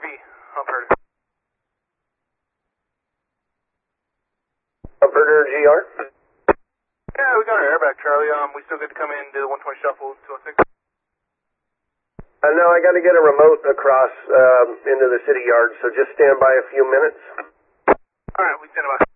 Humperter. Humperter GR? Yeah, we got our airbag, Charlie. We still good to come in, do the 120 shuffle, 206? No, I got to get a remote across into the city yard, so just stand by a few minutes. Alright, we stand by.